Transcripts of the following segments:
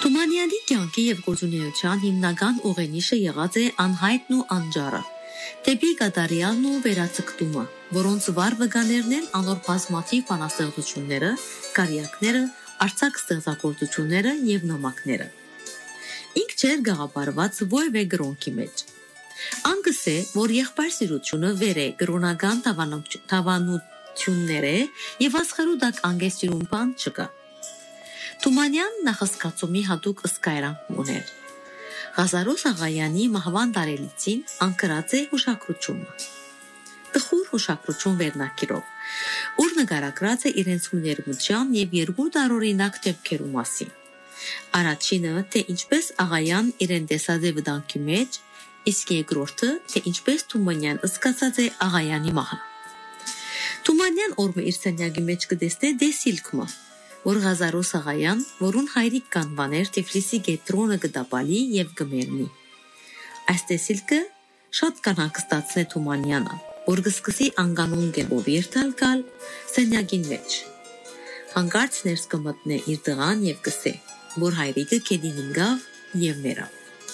Թումանյանի կյանքի և գործունեության հիմնական ուղենիշը եղած է անհայտն ու անջարը, դեպի կատարյալն ու վերացկտումը, որոնց վառ վկաներն են անոր բազմաթիվ բանաստեղծությունները, կարիակները, արձակ ստեղծագործությունները և նամակները։ Ինք չէր գաղափարված որևէ գրոնքի մեջ։ Անկս է, որ եղբայր սիրությունը վեր է գրոնական թավանությունները և ասխարու դակ անգեսիրուն բան չկա։ Թումանյան նախասկացումի հատուկ ըսկայրանք ուներ։ Ղազարոս Աղայանի մահվան տարելիցին անկրած է հուշագրությունը։ Տխուր հուշագրություն վերնակիրով, ուր նկարագրած է իրենց ներմության և երկու տարօրինակ դեպքերու մասին։ Առաջինը, թե ինչպես Աղայան իրեն տեսած է վտանգի մեջ, իսկ երկրորդը, թե ինչպես Թումանյան ըսկացած է Աղայանի մահը։ Թումանյան օրը իր սենյակի մեջ կտեսնե դեսիլքմը, որ Ղազարոս Աղայան, որուն հայրիկ կանվաներ Թիֆլիսի գետրոնը կդապալի և կմերնի։ Այս դեսիլքը շատ կանհանգստացնե Թումանյանը, որ կսկսի անկանոն կերպով երթալ գալ սենյակին մեջ։ Հանկարծ ներս կմտնե իր տղան և կսե, որ հայրիկը քեդին ընկավ և մեռավ։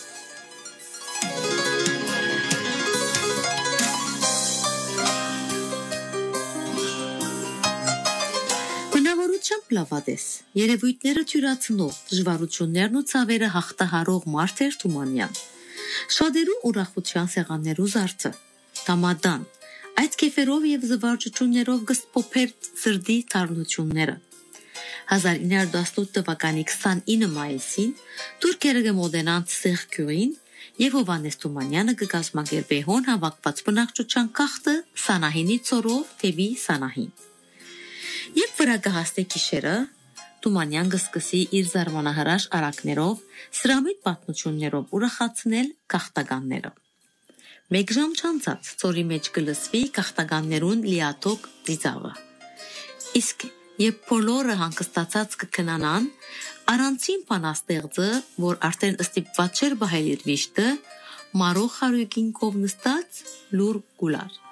Բնավորությամբ լավատես, երևույթները թյուրացնող, դժվարություններն ու ցավերը հաղթահարող մարդ էր Թումանյան։ Շատերու ուրախության սեղաններու զարդը, դամադան, այդ կեֆերով և զվարճություններով կսփոփեր սրդի թարնությունները։ 1918 թվականի 29 մայիսին թուրքերը կմոտենան Սեղքյուղին և Հովհաննես Թումանյանը կկազմակերպի հոն հավաքված բնակչության գաղթը Սանահինի ծորով դեպի Սանահին։ Երբ վրա կհասնի գիշերը, Թումանյան կսկսի իր զարմանահրաշ արակներով, սրամիտ պատմություններով ուրախացնել գաղթականները։ Մեկ ժամ չանցած ծորի մեջ կլսվի գաղթականներուն լիաթոք ծիծաղը։ Իսկ երբ բոլորը հանգստացած կքնանան, առանցին բանաստեղծը, որ արդեն ստիպված չէր բահել իր վիշտը, մարող խարույկին կով նստած լուր կուլար։